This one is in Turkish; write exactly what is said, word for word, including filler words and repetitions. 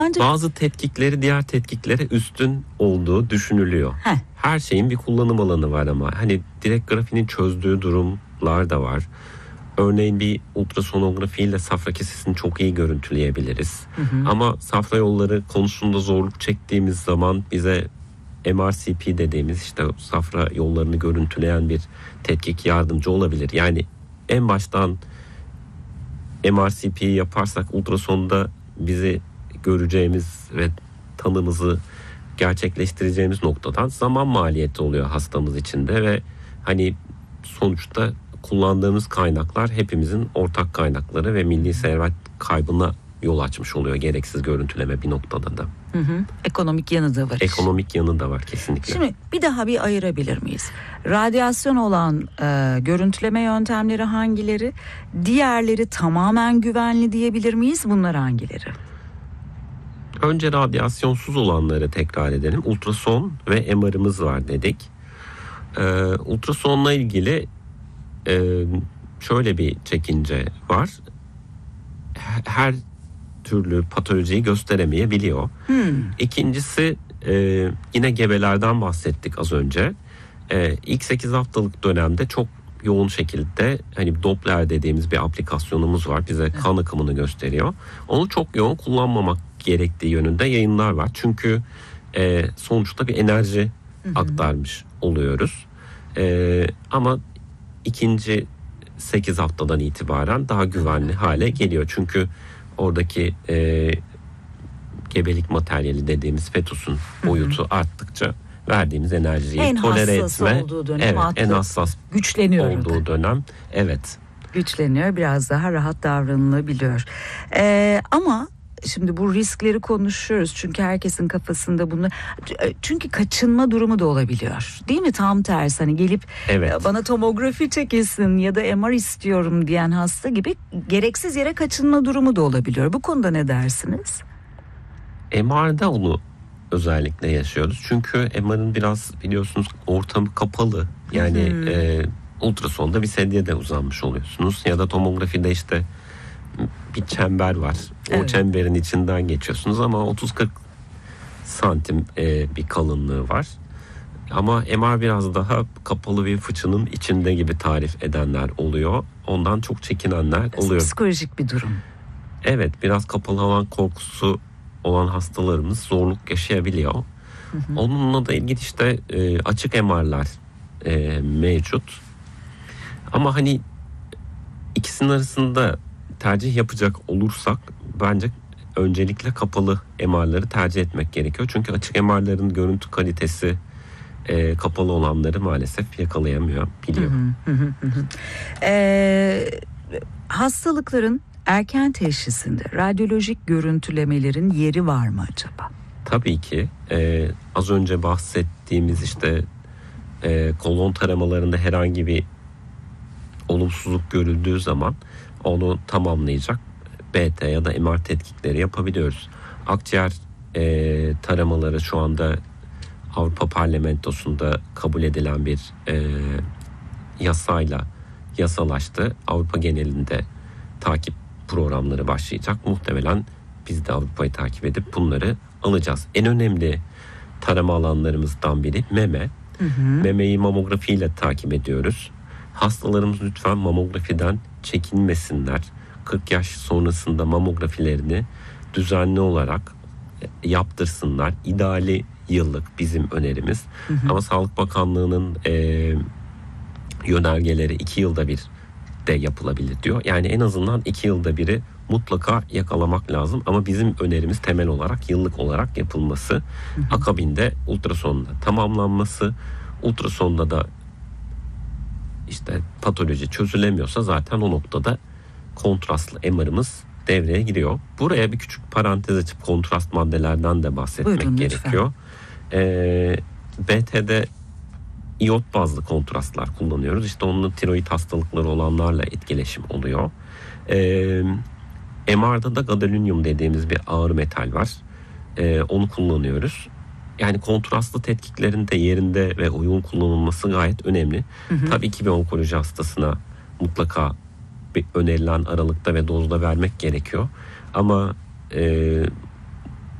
Ancak... Bazı tetkikleri diğer tetkiklere üstün olduğu düşünülüyor. Heh. Her şeyin bir kullanım alanı var ama hani direkt grafinin çözdüğü durumlar da var. Örneğin bir ultrasonografiyle safra kesesini çok iyi görüntüleyebiliriz. Hı hı. Ama safra yolları konusunda zorluk çektiğimiz zaman bize M R C P dediğimiz işte safra yollarını görüntüleyen bir tetkik yardımcı olabilir. Yani en baştan M R C P yaparsak ultrasonda bizi göreceğimiz ve tanımızı gerçekleştireceğimiz noktadan zaman maliyeti oluyor hastamız için de ve hani sonuçta kullandığımız kaynaklar hepimizin ortak kaynakları ve milli servet kaybına yol açmış oluyor gereksiz görüntüleme bir noktada da. Hı hı. Ekonomik yanı da var. Ekonomik yanı da var kesinlikle. Şimdi bir daha bir ayırabilir miyiz? Radyasyon olan e, görüntüleme yöntemleri hangileri? Diğerleri tamamen güvenli diyebilir miyiz? Bunlar hangileri? Önce radyasyonsuz olanları tekrar edelim. Ultrason ve M R'ımız var dedik. Ee, ultrasonla ilgili e, şöyle bir çekince var. Her türlü patolojiyi gösteremeyebiliyor. Hmm. İkincisi e, yine gebelerden bahsettik az önce. E, ilk sekiz haftalık dönemde çok yoğun şekilde hani Doppler dediğimiz bir aplikasyonumuz var. Bize kan akımını gösteriyor. Onu çok yoğun kullanmamak gerektiği yönünde yayınlar var. Çünkü e, sonuçta bir enerji hı hı. aktarmış oluyoruz. E, ama ikinci sekiz haftadan itibaren daha güvenli hale geliyor. Çünkü oradaki e, gebelik materyali dediğimiz fetusun boyutu hı hı. arttıkça verdiğimiz enerjiyi en tolere etme olduğu dönem evet, artık en hassas güçleniyor olduğu orada. dönem evet güçleniyor, biraz daha rahat davranılabiliyor. Ee, ama şimdi bu riskleri konuşuyoruz çünkü herkesin kafasında bunu, çünkü kaçınma durumu da olabiliyor değil mi? Tam tersi, hani gelip evet. bana tomografi çekilsin ya da M R istiyorum diyen hasta gibi gereksiz yere kaçınma durumu da olabiliyor. Bu konuda ne dersiniz? M R'da onu özellikle yaşıyoruz çünkü M R'ın biraz biliyorsunuz ortamı kapalı, yani hmm. e, ultrasonda bir sedyede uzanmış oluyorsunuz ya da tomografide işte bir çember var. O evet. çemberin içinden geçiyorsunuz ama otuz kırk santim e, bir kalınlığı var. Ama M R biraz daha kapalı bir fıçının içinde gibi tarif edenler oluyor. Ondan çok çekinenler oluyor. Psikolojik bir durum. Evet, biraz kapalı alan korkusu olan hastalarımız zorluk yaşayabiliyor. Hı hı. Onunla da ilgili işte e, açık M R'lar e, mevcut. Ama hani ikisinin arasında tercih yapacak olursak bence öncelikle kapalı M R'ları tercih etmek gerekiyor. Çünkü açık M R'ların görüntü kalitesi e, kapalı olanları maalesef yakalayamıyor, biliyor. Hı hı hı hı. Ee, hastalıkların erken teşhisinde radyolojik görüntülemelerin yeri var mı acaba? Tabii ki. Ee, az önce bahsettiğimiz işte e, kolon taramalarında herhangi bir olumsuzluk görüldüğü zaman onu tamamlayacak B T ya da M R tetkikleri yapabiliyoruz. Akciğer e, taramaları şu anda Avrupa Parlamentosu'nda kabul edilen bir e, yasayla yasalaştı. Avrupa genelinde takip programları başlayacak. Muhtemelen biz de Avrupa'yı takip edip bunları alacağız. En önemli tarama alanlarımızdan biri meme. Hı hı. Memeyi mamografiyle takip ediyoruz. Hastalarımız lütfen mamografiden çekinmesinler. kırk yaş sonrasında mamografilerini düzenli olarak yaptırsınlar. İdeali yıllık bizim önerimiz. Hı hı. Ama Sağlık Bakanlığı'nın e, yönergeleri iki yılda bir de yapılabilir diyor. Yani en azından iki yılda biri mutlaka yakalamak lazım. Ama bizim önerimiz temel olarak yıllık olarak yapılması. Hı hı. Akabinde ultrasonla tamamlanması. Ultrasonda da işte patoloji çözülemiyorsa zaten o noktada kontrastlı M R'ımız devreye giriyor. Buraya bir küçük parantez açıp kontrast maddelerden de bahsetmek Buyurun, gerekiyor. Ee, B T'de iyot bazlı kontrastlar kullanıyoruz. İşte onunla tiroid hastalıkları olanlarla etkileşim oluyor. Ee, M R'da da gadolinium dediğimiz bir ağır metal var. Ee, onu kullanıyoruz. Yani kontrastlı tetkiklerin de yerinde ve uygun kullanılması gayet önemli. Hı hı. Tabii ki bir onkoloji hastasına mutlaka bir önerilen aralıkta ve dozda vermek gerekiyor. Ama e,